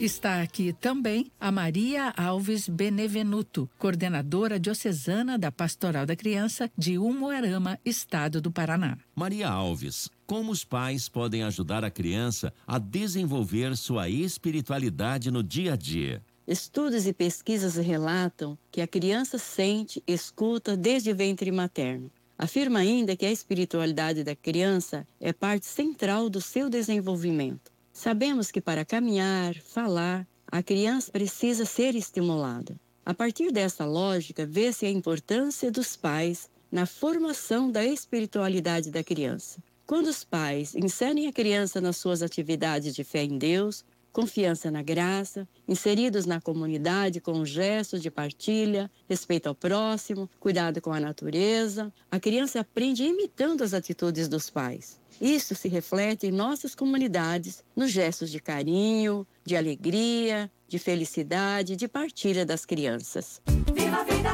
Está aqui também a Maria Alves Benevenuto, coordenadora diocesana da Pastoral da Criança de Umuarama, estado do Paraná. Maria Alves, como os pais podem ajudar a criança a desenvolver sua espiritualidade no dia a dia? Estudos e pesquisas relatam que a criança sente, escuta desde o ventre materno. Afirma ainda que a espiritualidade da criança é parte central do seu desenvolvimento. Sabemos que para caminhar, falar, a criança precisa ser estimulada. A partir dessa lógica, vê-se a importância dos pais na formação da espiritualidade da criança. Quando os pais inserem a criança nas suas atividades de fé em Deus, confiança na graça, inseridos na comunidade com gestos de partilha, respeito ao próximo, cuidado com a natureza, a criança aprende imitando as atitudes dos pais. Isso se reflete em nossas comunidades, nos gestos de carinho, de alegria, de felicidade, de partilha das crianças. Viva a vida!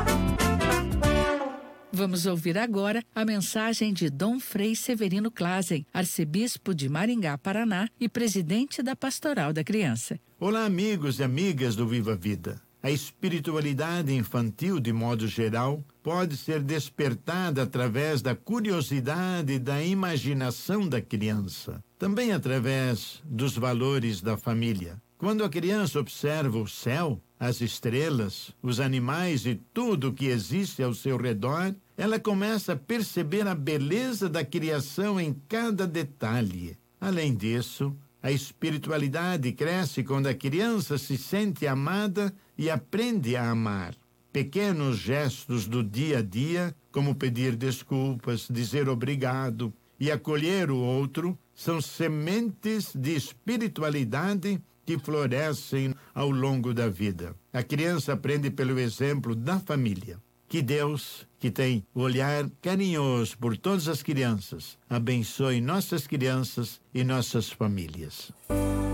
Vamos ouvir agora a mensagem de Dom Frei Severino Clasen, arcebispo de Maringá, Paraná e presidente da Pastoral da Criança. Olá, amigos e amigas do Viva a Vida. A espiritualidade infantil, de modo geral, pode ser despertada através da curiosidade e da imaginação da criança, também através dos valores da família. Quando a criança observa o céu, as estrelas, os animais e tudo que existe ao seu redor, ela começa a perceber a beleza da criação em cada detalhe. Além disso, a espiritualidade cresce quando a criança se sente amada e aprende a amar. Pequenos gestos do dia a dia, como pedir desculpas, dizer obrigado e acolher o outro, são sementes de espiritualidade que florescem ao longo da vida. A criança aprende pelo exemplo da família. Que Deus, que tem olhar carinhoso por todas as crianças, abençoe nossas crianças e nossas famílias.